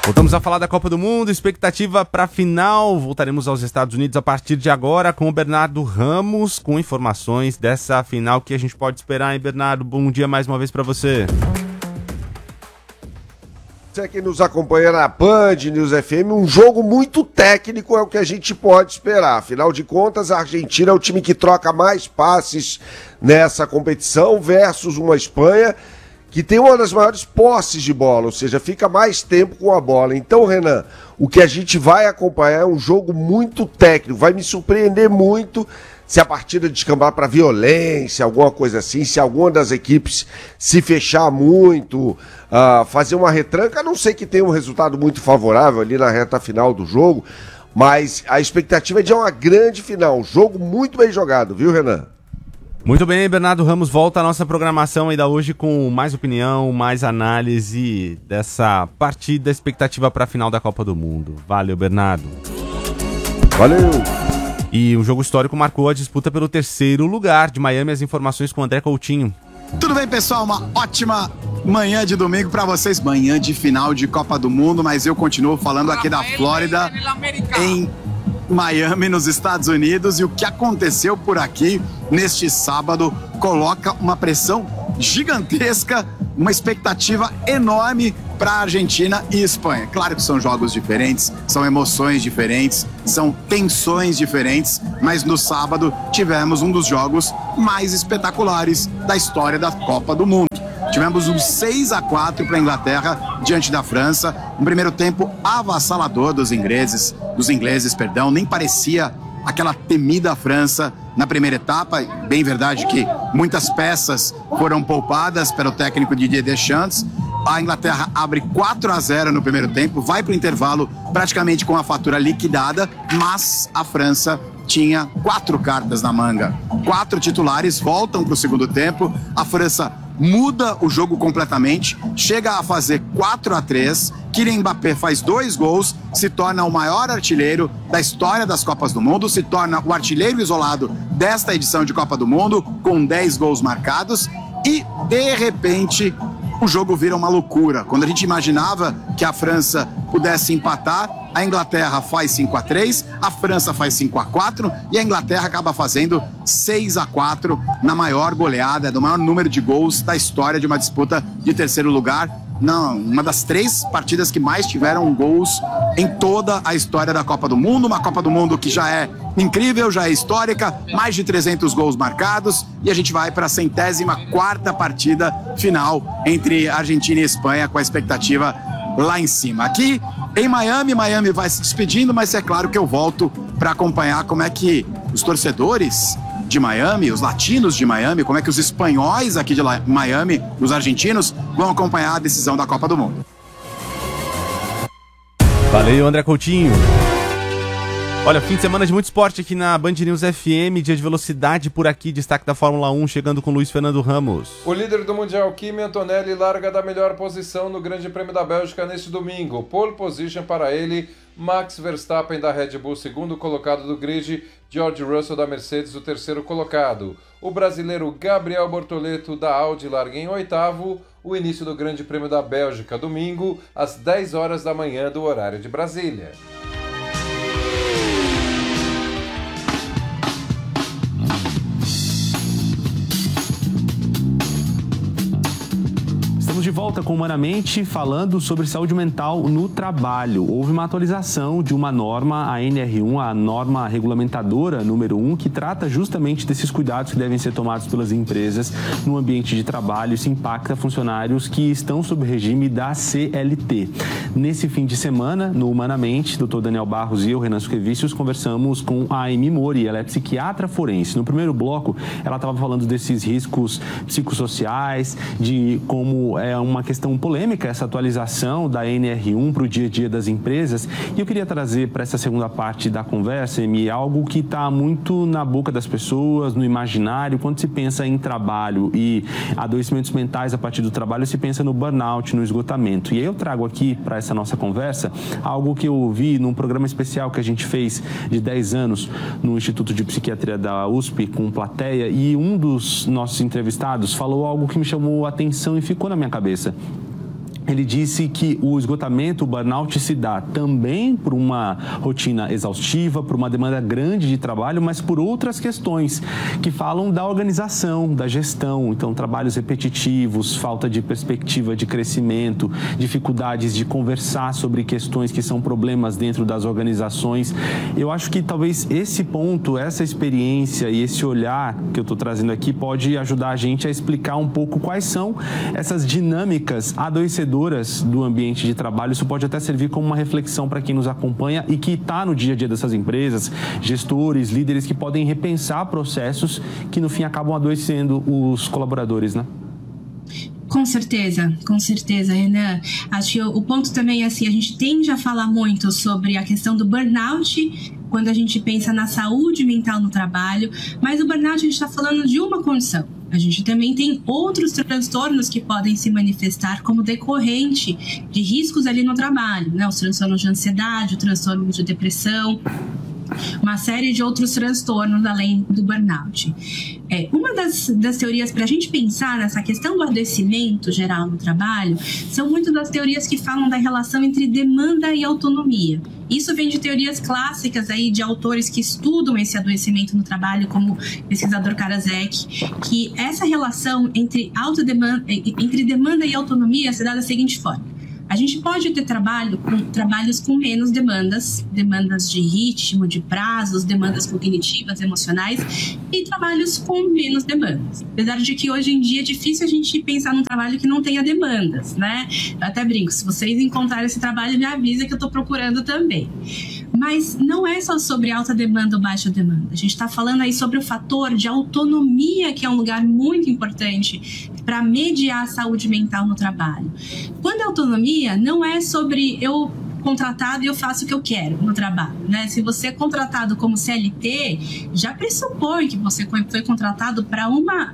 Voltamos a falar da Copa do Mundo, expectativa para a final. Voltaremos aos Estados Unidos a partir de agora com o Bernardo Ramos, com informações dessa final que a gente pode esperar, hein, Bernardo? Bom dia mais uma vez para você. Você que nos acompanha na Band News FM, um jogo muito técnico é o que a gente pode esperar. Afinal de contas, a Argentina é o time que troca mais passes nessa competição versus uma Espanha que tem uma das maiores posses de bola, ou seja, fica mais tempo com a bola. Então, Renan, o que a gente vai acompanhar é um jogo muito técnico. Vai me surpreender muito se a partida descambar para violência, alguma coisa assim, se alguma das equipes se fechar muito, fazer uma retranca, a não ser que tenha um resultado muito favorável ali na reta final do jogo, mas a expectativa é de uma grande final. Um jogo muito bem jogado, viu, Renan? Muito bem, Bernardo Ramos volta à nossa programação ainda hoje com mais opinião, mais análise dessa partida, expectativa para a final da Copa do Mundo. Valeu, Bernardo. Valeu. E um jogo histórico marcou a disputa pelo terceiro lugar de Miami. As informações com o André Coutinho. Tudo bem, pessoal? Uma ótima manhã de domingo para vocês. Manhã de final de Copa do Mundo, mas eu continuo falando aqui da Flórida, em Miami, nos Estados Unidos, e o que aconteceu por aqui neste sábado coloca uma pressão gigantesca, uma expectativa enorme para a Argentina e Espanha. Claro que são jogos diferentes, são emoções diferentes, são tensões diferentes, mas no sábado tivemos um dos jogos mais espetaculares da história da Copa do Mundo. Tivemos um 6-4 para a Inglaterra diante da França, um primeiro tempo avassalador dos ingleses, nem parecia aquela temida França na primeira etapa. Bem verdade que muitas peças foram poupadas pelo técnico Didier Deschamps. A Inglaterra abre 4-0 no primeiro tempo, vai para o intervalo praticamente com a fatura liquidada, mas a França tinha 4 cartas na manga. 4 titulares voltam para o segundo tempo, a França muda o jogo completamente, chega a fazer 4-3, Kylian Mbappé faz 2 gols, se torna o maior artilheiro da história das Copas do Mundo, se torna o artilheiro isolado desta edição de Copa do Mundo, com 10 gols marcados, e de repente o jogo vira uma loucura. Quando a gente imaginava que a França pudesse empatar, a Inglaterra faz 5-3, a França faz 5-4 e a Inglaterra acaba fazendo 6-4 na maior goleada, do maior número de gols da história de uma disputa de terceiro lugar. Não, uma das 3 partidas que mais tiveram gols em toda a história da Copa do Mundo. Uma Copa do Mundo que já é incrível, já é histórica, mais de 300 gols marcados, e a gente vai para a 104ª partida final entre Argentina e Espanha, com a expectativa lá em cima. Aqui em Miami vai se despedindo, mas é claro que eu volto para acompanhar como é que os torcedores de Miami, os latinos de Miami, como é que os espanhóis aqui de Miami, os argentinos, vão acompanhar a decisão da Copa do Mundo. Valeu, André Coutinho. Olha, fim de semana de muito esporte aqui na Band News FM, dia de velocidade por aqui, destaque da Fórmula 1, chegando com Luiz Fernando Ramos. O líder do Mundial, Kimi Antonelli, larga da melhor posição no Grande Prêmio da Bélgica neste domingo. Pole position para ele, Max Verstappen da Red Bull, segundo colocado do grid, George Russell da Mercedes, o terceiro colocado. O brasileiro Gabriel Bortoleto da Audi larga em 8º, o início do Grande Prêmio da Bélgica, domingo, às 10 horas da manhã do horário de Brasília. De volta com Humanamente, falando sobre saúde mental no trabalho. Houve uma atualização de uma norma, a NR1, a norma regulamentadora número 1, que trata justamente desses cuidados que devem ser tomados pelas empresas no ambiente de trabalho. Isso impacta funcionários que estão sob regime da CLT. Nesse fim de semana, no Humanamente, Dr. Daniel Barros e eu, Renan Suquevicius, conversamos com a Amy Mori, ela é psiquiatra forense. No primeiro bloco, ela estava falando desses riscos psicossociais, de como é uma questão polêmica essa atualização da NR1 para o dia a dia das empresas, e eu queria trazer para essa segunda parte da conversa, Emi, algo que está muito na boca das pessoas, no imaginário. Quando se pensa em trabalho e adoecimentos mentais a partir do trabalho, se pensa no burnout, no esgotamento. E aí eu trago aqui para essa nossa conversa algo que eu ouvi num programa especial que a gente fez de 10 anos no Instituto de Psiquiatria da USP com plateia, e um dos nossos entrevistados falou algo que me chamou a atenção e ficou na minha cabeça. ele disse que o esgotamento, o burnout, se dá também por uma rotina exaustiva, por uma demanda grande de trabalho, mas por outras questões que falam da organização, da gestão. Então, trabalhos repetitivos, falta de perspectiva de crescimento, dificuldades de conversar sobre questões que são problemas dentro das organizações. Eu acho que talvez esse ponto, essa experiência e esse olhar que eu estou trazendo aqui pode ajudar a gente a explicar um pouco quais são essas dinâmicas adoecedoras do ambiente de trabalho. Isso pode até servir como uma reflexão para quem nos acompanha e que está no dia a dia dessas empresas, gestores, líderes que podem repensar processos que no fim acabam adoecendo os colaboradores, né? Com certeza, Renan. Acho que o ponto também é assim, a gente tende a falar muito sobre a questão do burnout quando a gente pensa na saúde mental no trabalho, mas o burnout a gente está falando de uma condição. A gente também tem outros transtornos que podem se manifestar como decorrente de riscos ali no trabalho, né? Os transtornos de ansiedade, o transtorno de depressão, uma série de outros transtornos além do burnout. Uma das teorias para a gente pensar nessa questão do adoecimento geral no trabalho são muito das teorias que falam da relação entre demanda e autonomia. Isso vem de teorias clássicas aí de autores que estudam esse adoecimento no trabalho, como o pesquisador Karasek, que essa relação entre demanda e autonomia se dá da seguinte forma. A gente pode ter trabalhos com menos demandas de ritmo, de prazos, demandas cognitivas, emocionais, e trabalhos com menos demandas. Apesar de que hoje em dia é difícil a gente pensar num trabalho que não tenha demandas, né? Eu até brinco, se vocês encontrarem esse trabalho, me avisa que eu estou procurando também. Mas não é só sobre alta demanda ou baixa demanda. A gente está falando aí sobre o fator de autonomia, que é um lugar muito importante para mediar a saúde mental no trabalho. Quando a autonomia não é sobre eu contratado e eu faço o que eu quero no trabalho, né? Se você é contratado como CLT, já pressupõe que você foi contratado para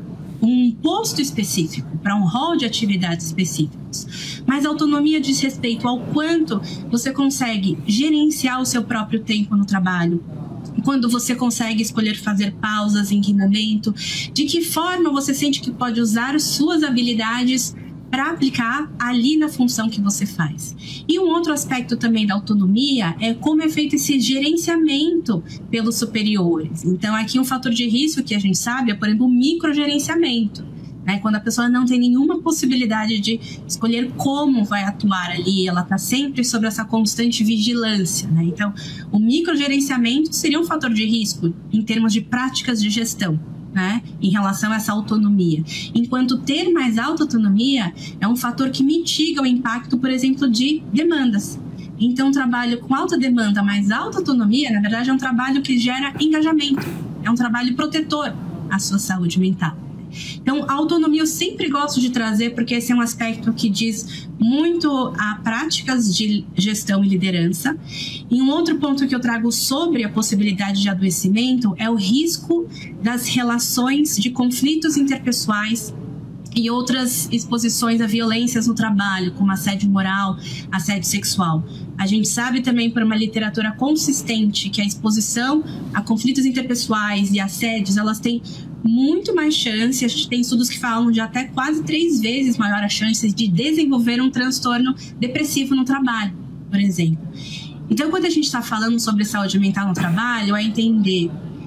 um posto específico, para um rol de atividades específicas. Mas a autonomia diz respeito ao quanto você consegue gerenciar o seu próprio tempo no trabalho, quando você consegue escolher fazer pausas em que momento, de que forma você sente que pode usar suas habilidades para aplicar ali na função que você faz. E um outro aspecto também da autonomia é como é feito esse gerenciamento pelos superiores. Então, aqui um fator de risco que a gente sabe é, por exemplo, o microgerenciamento, né? Quando a pessoa não tem nenhuma possibilidade de escolher como vai atuar ali, ela está sempre sob essa constante vigilância, né? Então, o microgerenciamento seria um fator de risco em termos de práticas de gestão, né, em relação a essa autonomia. Enquanto ter mais alta autonomia é um fator que mitiga o impacto, por exemplo, de demandas. Então, um trabalho com alta demanda, mais alta autonomia, na verdade, é um trabalho que gera engajamento, é um trabalho protetor à sua saúde mental. Então, a autonomia eu sempre gosto de trazer porque esse é um aspecto que diz muito a práticas de gestão e liderança. E um outro ponto que eu trago sobre a possibilidade de adoecimento é o risco das relações de conflitos interpessoais e outras exposições a violências no trabalho, como assédio moral, assédio sexual. A gente sabe também por uma literatura consistente que a exposição a conflitos interpessoais e assédios, elas têm muito mais chance, a gente tem estudos que falam de até quase 3 vezes maior a chance de desenvolver um transtorno depressivo no trabalho, por exemplo. Então, quando a gente está falando sobre saúde mental no trabalho, é entender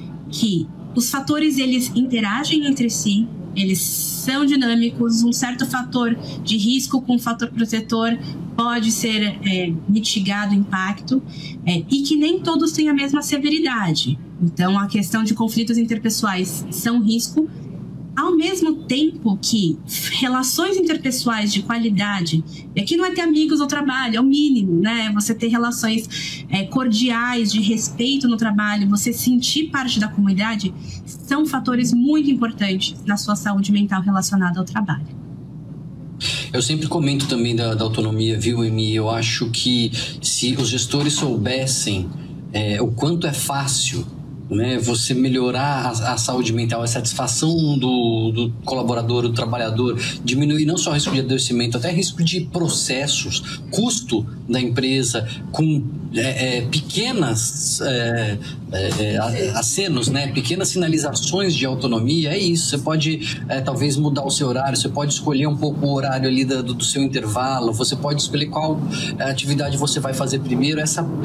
que os fatores, eles interagem entre si, eles são dinâmicos, um certo fator de risco com um fator protetor pode ser mitigado o impacto e que nem todos têm a mesma severidade. Então, a questão de conflitos interpessoais são risco, ao mesmo tempo que relações interpessoais de qualidade, e aqui não é ter amigos no trabalho, é o mínimo, né? Você ter relações cordiais, de respeito no trabalho, você sentir parte da comunidade, são fatores muito importantes na sua saúde mental relacionada ao trabalho. Eu sempre comento também da autonomia, viu, Emi? Eu acho que se os gestores soubessem o quanto é fácil né? Você melhorar a saúde mental, a satisfação do colaborador, do trabalhador, diminuir não só o risco de adoecimento, até risco de processos, custo da empresa, com pequenas acenos, né? Pequenas sinalizações de autonomia. É isso, você pode talvez mudar o seu horário, você pode escolher um pouco o horário ali do seu intervalo, você pode escolher qual atividade você vai fazer primeiro.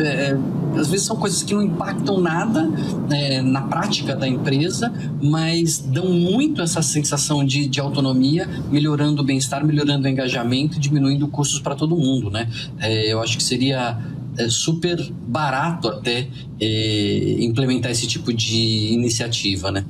Às vezes são coisas que não impactam nada na prática da empresa, mas dão muito essa sensação de autonomia, melhorando o bem-estar, melhorando o engajamento e diminuindo custos para todo mundo, né? Eu acho que seria super barato até implementar esse tipo de iniciativa, né?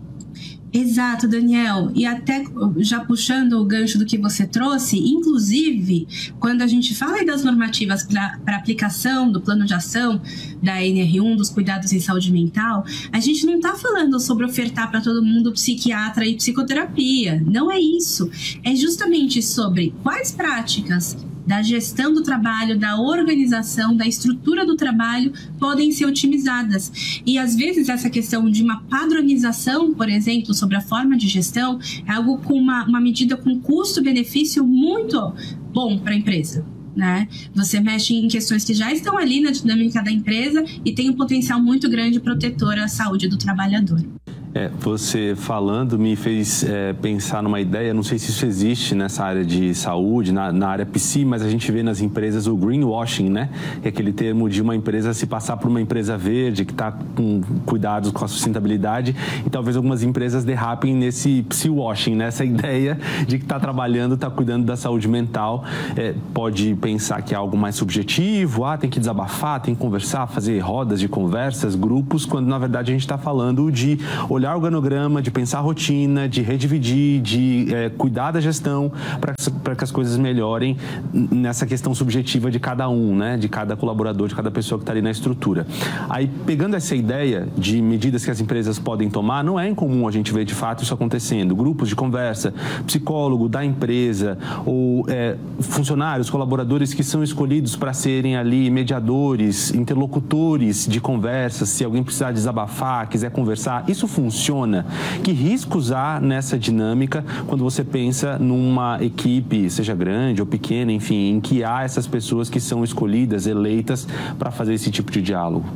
Exato, Daniel. E até já puxando o gancho do que você trouxe, inclusive, quando a gente fala das normativas para aplicação do plano de ação da NR1, dos cuidados em saúde mental, a gente não está falando sobre ofertar para todo mundo psiquiatra e psicoterapia. Não é isso. É justamente sobre quais práticas da gestão do trabalho, da organização, da estrutura do trabalho podem ser otimizadas. E às vezes essa questão de uma padronização, por exemplo, sobre a forma de gestão, é algo com uma medida com custo-benefício muito bom para a empresa, né? Você mexe em questões que já estão ali na dinâmica da empresa e tem um potencial muito grande protetor à saúde do trabalhador. Você falando me fez pensar numa ideia, não sei se isso existe nessa área de saúde, na área psi, mas a gente vê nas empresas o greenwashing, né? Que é aquele termo de uma empresa se passar por uma empresa verde, que está com cuidados com a sustentabilidade, e talvez algumas empresas derrapem nesse psi-washing, nessa ideia de que está trabalhando, está cuidando da saúde mental. Pode pensar que é algo mais subjetivo, tem que desabafar, tem que conversar, fazer rodas de conversas, grupos, quando na verdade a gente está falando de olhar o organograma, de pensar a rotina, de redividir, de cuidar da gestão para que as coisas melhorem nessa questão subjetiva de cada um, né? De cada colaborador, de cada pessoa que está ali na estrutura. Aí, pegando essa ideia de medidas que as empresas podem tomar, não é incomum a gente ver de fato isso acontecendo. Grupos de conversa, psicólogo da empresa ou funcionários, colaboradores que são escolhidos para serem ali mediadores, interlocutores de conversas, se alguém precisar desabafar, quiser conversar, isso funciona. Que riscos há nessa dinâmica quando você pensa numa equipe, seja grande ou pequena, enfim, em que há essas pessoas que são escolhidas, eleitas para fazer esse tipo de diálogo?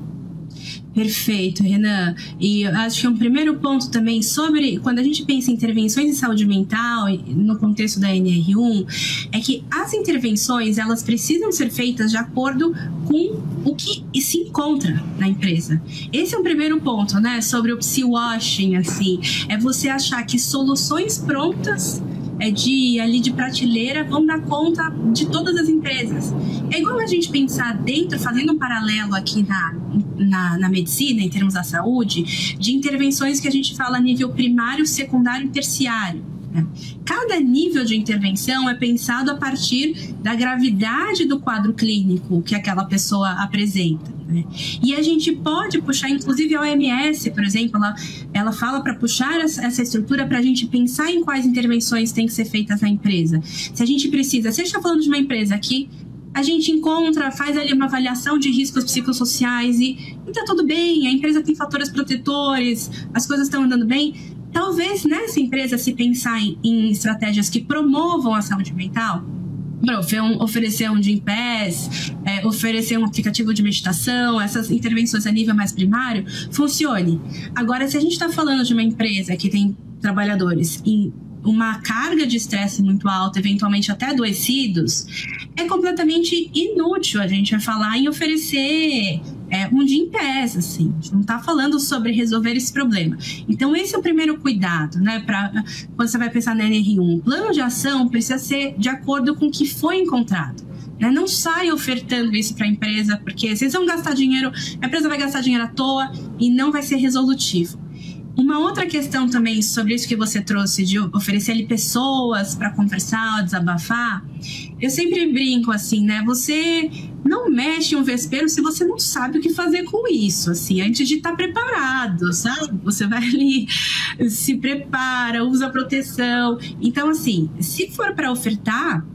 Perfeito, Renan. E eu acho que um primeiro ponto também sobre, quando a gente pensa em intervenções em saúde mental, no contexto da NR1, é que as intervenções, elas precisam ser feitas de acordo com o que se encontra na empresa. Esse é um primeiro ponto, né? Sobre o psi-washing, assim, é você achar que soluções prontas de prateleira vão dar conta de todas as empresas. É igual a gente pensar dentro, fazendo um paralelo aqui na medicina, em termos da saúde, de intervenções que a gente fala a nível primário, secundário e terciário. Cada nível de intervenção é pensado a partir da gravidade do quadro clínico que aquela pessoa apresenta, né? E a gente pode puxar, inclusive a OMS, por exemplo, ela fala para puxar essa estrutura para a gente pensar em quais intervenções têm que ser feitas na empresa. Se a gente precisa, se a gente está falando de uma empresa aqui, a gente faz ali uma avaliação de riscos psicossociais e tá tudo bem, a empresa tem fatores protetores, as coisas estão andando bem. Talvez nessa empresa se pensar em estratégias que promovam a saúde mental, oferecer um Gym Pass, oferecer um aplicativo de meditação, essas intervenções a nível mais primário, funcione. Agora, se a gente está falando de uma empresa que tem trabalhadores em uma carga de estresse muito alta, eventualmente até adoecidos, é completamente inútil a gente falar em oferecer um Gym Pass, assim. A gente não está falando sobre resolver esse problema. Então, esse é o primeiro cuidado, né? Quando você vai pensar na NR1, o plano de ação precisa ser de acordo com o que foi encontrado. Não sai ofertando isso para a empresa, porque vocês vão gastar dinheiro, a empresa vai gastar dinheiro à toa e não vai ser resolutivo. Uma outra questão também sobre isso que você trouxe, de oferecer ali pessoas para conversar, desabafar, eu sempre brinco assim, né? Você não mexe um vespeiro se você não sabe o que fazer com isso, assim, antes de estar preparado, sabe? Você vai ali, se prepara, usa proteção. Então, assim, se for para ofertar,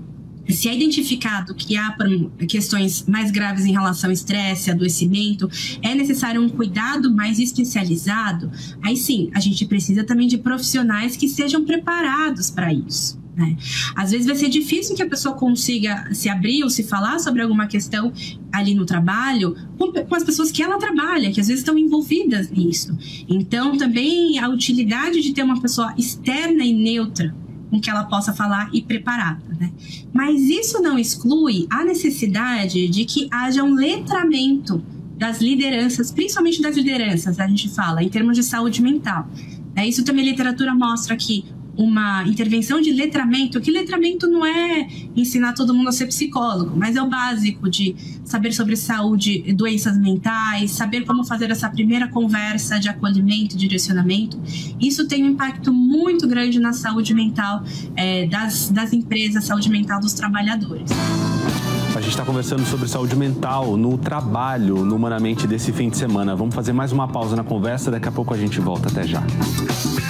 se é identificado que há questões mais graves em relação ao estresse, adoecimento, é necessário um cuidado mais especializado, aí sim, a gente precisa também de profissionais que sejam preparados para isso, né? Às vezes vai ser difícil que a pessoa consiga se abrir ou se falar sobre alguma questão ali no trabalho com as pessoas que ela trabalha, que às vezes estão envolvidas nisso. Então, também a utilidade de ter uma pessoa externa e neutra com que ela possa falar e preparada, né? Mas isso não exclui a necessidade de que haja um letramento das lideranças, principalmente das lideranças, a gente fala, em termos de saúde mental. Isso também a literatura mostra que uma intervenção de letramento, que letramento não é ensinar todo mundo a ser psicólogo, mas é o básico de saber sobre saúde, doenças mentais, saber como fazer essa primeira conversa de acolhimento, direcionamento. Isso tem um impacto muito grande na saúde mental das empresas, saúde mental dos trabalhadores. A gente está conversando sobre saúde mental no trabalho, no Humanamente desse fim de semana. Vamos fazer mais uma pausa na conversa, daqui a pouco a gente volta. Até já.